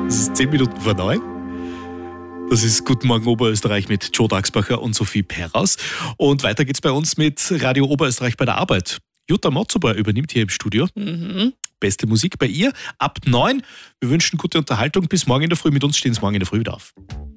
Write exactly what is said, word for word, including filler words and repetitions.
Es ist zehn Minuten vor neun. Das ist Guten Morgen Oberösterreich mit Joe Daxbacher und Sophie Perraus. Und weiter geht's bei uns mit Radio Oberösterreich bei der Arbeit. Jutta Motzober übernimmt hier im Studio. Mhm. Beste Musik bei ihr ab neun. Wir wünschen gute Unterhaltung. Bis morgen in der Früh. Mit uns stehen Sie morgen in der Früh wieder auf.